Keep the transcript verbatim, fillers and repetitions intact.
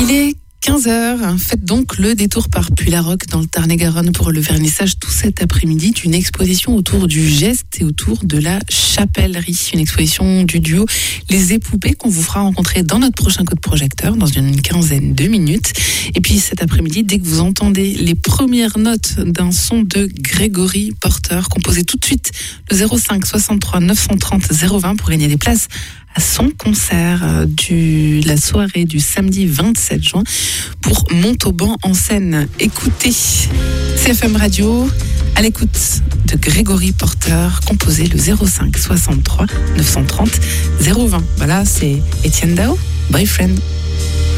Il est quinze heures, faites donc le détour par Puylaroc dans le Tarn-et-Garonne pour le vernissage tout cet après-midi d'une exposition autour du geste et autour de la chapellerie. Une exposition du duo Les Époupées qu'on vous fera rencontrer dans notre prochain coup de projecteur dans une quinzaine de minutes. Et puis cet après-midi, dès que vous entendez les premières notes d'un son de Grégory Porter, composez tout de suite le zéro cinq soixante-trois neuf cent trente zéro vingt pour gagner des places à son concert de la soirée du samedi vingt-sept juin pour Montauban en scène. Écoutez C F M Radio à l'écoute de Grégory Porter, composé le zéro cinq soixante-trois neuf cent trente zéro vingt. Voilà, c'est Étienne Dao, Boyfriend.